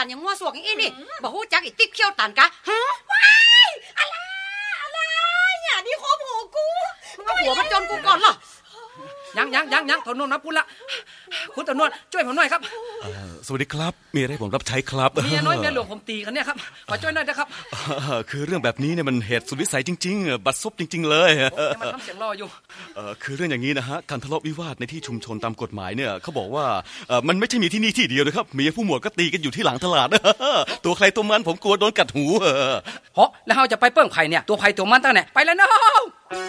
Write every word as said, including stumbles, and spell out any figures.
อย่างมั่วสวกอย่างอี้นี่บ่ฮู้จักอีติ๊กเขี้ยวตันกะฮะว้ายอะไรอะไรอย่านี่คบหัวกูมึงเอาหัวมาจนกูก่อนเหรอยังยังยังยังถนนนะพูดละคุณถนนช่วยผมหน่อยครับสวัสดีครับมีอะไรผมรับใช้ครับเมียน้อยเมียหลวงผมตีกันเนี่ยครับขอช่วยหน่อยนะครับคือเรื่องแบบนี้เนี่ยมันเหตุสุดวิสัยจริงๆบัดซบจริงๆเลยมันทำเสียงรออยู่คือเรื่องอย่างนี้นะฮะการทะเลาะวิวาทในที่ชุมชนตามกฎหมายเนี่ยเขาบอกว่ามันไม่ใช่มีที่นี่ที่เดียวนะครับมีผู้หมวดก็ตีกันอยู่ที่หลังตลาดตัวใครตัวมันผมกลัวโดนกัดหูเพราะแล้วเราจะไปเปิ้งไผ่เนี่ยตัวไผ่ตัวมันตั้งไหนไปแล้วเนาะ